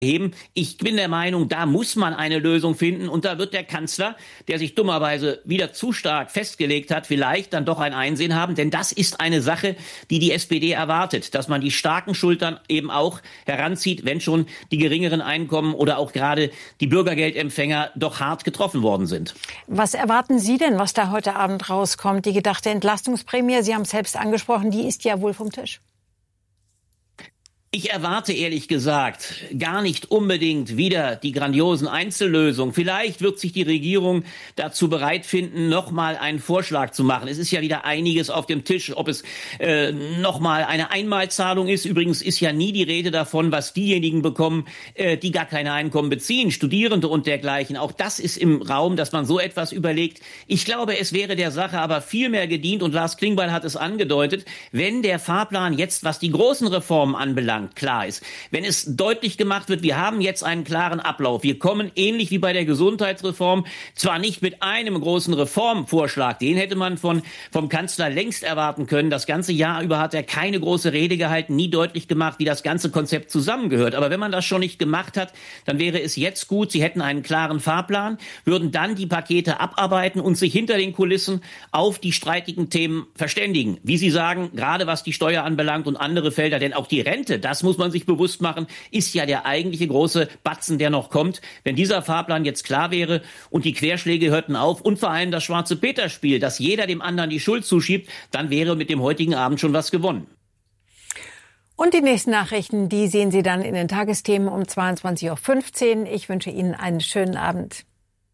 heben. Ich bin der Meinung, da muss man eine Lösung finden und da wird der Kanzler, der sich dummerweise wieder zu stark festgelegt hat, vielleicht dann doch ein Einsehen haben, denn das ist eine Sache, die die SPD erwartet, dass man die starken Schultern eben auch heranzieht, wenn schon die geringeren Einkommen oder auch gerade die Bürgergeldempfänger doch hart getroffen worden sind. Was erwarten Sie denn, was da heute Abend rauskommt? Die gedachte Entlastungsprämie, Sie haben es selbst angesprochen, die ist ja wohl vom Tisch. Ich erwarte ehrlich gesagt gar nicht unbedingt wieder die grandiosen Einzellösungen. Vielleicht wird sich die Regierung dazu bereit finden, nochmal einen Vorschlag zu machen. Es ist ja wieder einiges auf dem Tisch, ob es nochmal eine Einmalzahlung ist. Übrigens ist ja nie die Rede davon, was diejenigen bekommen, die gar keine Einkommen beziehen, Studierende und dergleichen. Auch das ist im Raum, dass man so etwas überlegt. Ich glaube, es wäre der Sache aber viel mehr gedient, und Lars Klingbeil hat es angedeutet, wenn der Fahrplan jetzt, was die großen Reformen anbelangt, klar ist. Wenn es deutlich gemacht wird, wir haben jetzt einen klaren Ablauf. Wir kommen ähnlich wie bei der Gesundheitsreform zwar nicht mit einem großen Reformvorschlag, den hätte man vom Kanzler längst erwarten können. Das ganze Jahr über hat er keine große Rede gehalten, nie deutlich gemacht, wie das ganze Konzept zusammengehört. Aber wenn man das schon nicht gemacht hat, dann wäre es jetzt gut, Sie hätten einen klaren Fahrplan, würden dann die Pakete abarbeiten und sich hinter den Kulissen auf die streitigen Themen verständigen. Wie Sie sagen, gerade was die Steuer anbelangt und andere Felder, denn auch die Rente, das muss man sich bewusst machen, ist ja der eigentliche große Batzen, der noch kommt. Wenn dieser Fahrplan jetzt klar wäre und die Querschläge hörten auf und vor allem das schwarze Peter-Spiel, dass jeder dem anderen die Schuld zuschiebt, dann wäre mit dem heutigen Abend schon was gewonnen. Und die nächsten Nachrichten, die sehen Sie dann in den Tagesthemen um 22:15 Uhr. Ich wünsche Ihnen einen schönen Abend.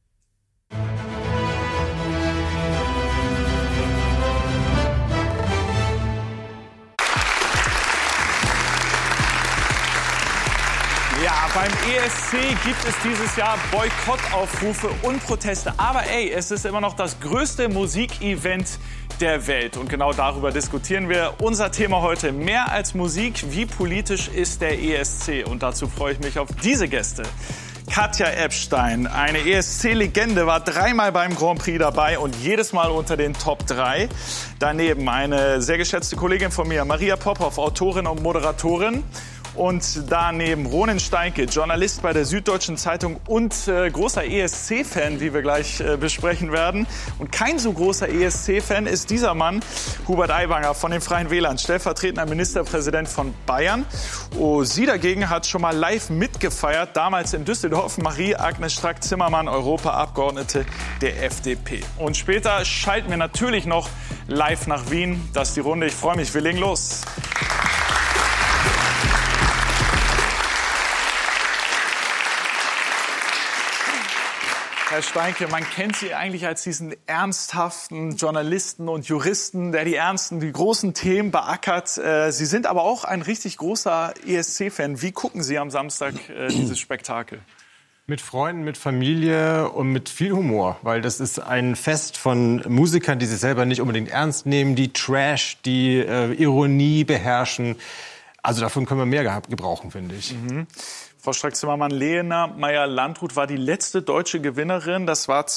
Ja, beim ESC gibt es dieses Jahr Boykottaufrufe und Proteste. Aber es ist immer noch das größte Musikevent der Welt. Und genau darüber diskutieren wir. Unser Thema heute: mehr als Musik. Wie politisch ist der ESC? Und dazu freue ich mich auf diese Gäste. Katja Epstein, eine ESC-Legende, war 3-mal beim Grand Prix dabei und jedes Mal unter den Top 3. Daneben eine sehr geschätzte Kollegin von mir, Maria Popov, Autorin und Moderatorin. Und daneben Ronen Steinke, Journalist bei der Süddeutschen Zeitung und großer ESC-Fan, wie wir gleich besprechen werden. Und kein so großer ESC-Fan ist dieser Mann, Hubert Aiwanger von den Freien Wählern, stellvertretender Ministerpräsident von Bayern. Oh, sie dagegen hat schon mal live mitgefeiert, damals in Düsseldorf, Marie-Agnes Strack-Zimmermann, Europaabgeordnete der FDP. Und später schalten wir natürlich noch live nach Wien. Das ist die Runde. Ich freue mich. Wir legen los. Herr Steinke, man kennt Sie eigentlich als diesen ernsthaften Journalisten und Juristen, der die großen Themen beackert. Sie sind aber auch ein richtig großer ESC-Fan. Wie gucken Sie am Samstag dieses Spektakel? Mit Freunden, mit Familie und mit viel Humor, weil das ist ein Fest von Musikern, die sich selber nicht unbedingt ernst nehmen, die Trash, die Ironie beherrschen. Also davon können wir mehr gebrauchen, finde ich. Mhm. Frau Strack-Zimmermann, Lena Meyer-Landrut war die letzte deutsche Gewinnerin. Das war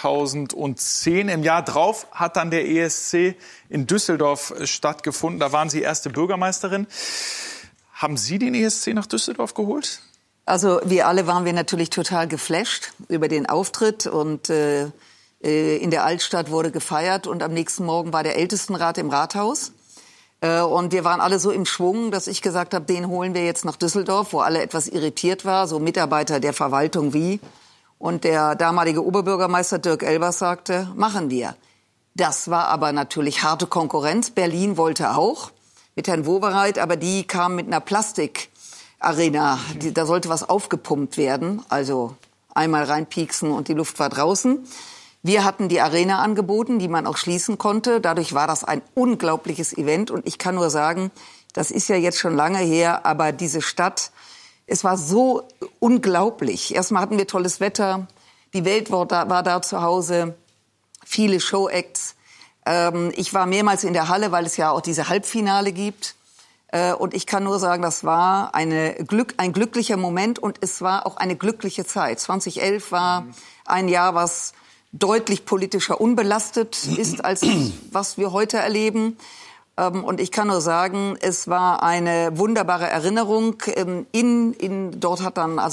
2010. Im Jahr drauf hat dann der ESC in Düsseldorf stattgefunden. Da waren Sie erste Bürgermeisterin. Haben Sie den ESC nach Düsseldorf geholt? Also wir alle waren natürlich total geflasht über den Auftritt. Und in der Altstadt wurde gefeiert. Und am nächsten Morgen war der Ältestenrat im Rathaus. Und wir waren alle so im Schwung, dass ich gesagt habe, den holen wir jetzt nach Düsseldorf, wo alle etwas irritiert war, so Mitarbeiter der Verwaltung wie. Und der damalige Oberbürgermeister Dirk Elbers sagte, machen wir. Das war aber natürlich harte Konkurrenz. Berlin wollte auch mit Herrn Wowereit, aber die kam mit einer Plastikarena. Da sollte was aufgepumpt werden, also einmal reinpieksen und die Luft war draußen. Wir hatten die Arena angeboten, die man auch schließen konnte. Dadurch war das ein unglaubliches Event. Und ich kann nur sagen, das ist ja jetzt schon lange her, aber diese Stadt, es war so unglaublich. Erstmal hatten wir tolles Wetter, die Welt war da zu Hause, viele Showacts. Ich war mehrmals in der Halle, weil es ja auch diese Halbfinale gibt. Und ich kann nur sagen, das war ein glücklicher Moment und es war auch eine glückliche Zeit. 2011 war ein Jahr, was deutlich politischer unbelastet ist, als was wir heute erleben. Und ich kann nur sagen, es war eine wunderbare Erinnerung. Dort hat dann also